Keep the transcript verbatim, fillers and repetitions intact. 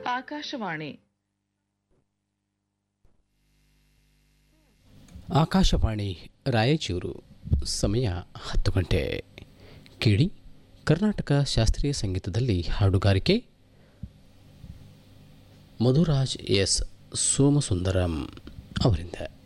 ಆಕಾಶವಾಣಿ ಆಕಾಶವಾಣಿ ರಾಯಚೂರು. ಸಮಯ ಹತ್ತು ಗಂಟೆ. ಕೇಳಿ ಕರ್ನಾಟಕ ಶಾಸ್ತ್ರೀಯ ಸಂಗೀತದಲ್ಲಿ ಹಾಡುಗಾರಿಕೆ ಮಧುರಾಜ್ ಎಸ್ ಸೋಮಸುಂದರಂ ಅವರಿಂದ.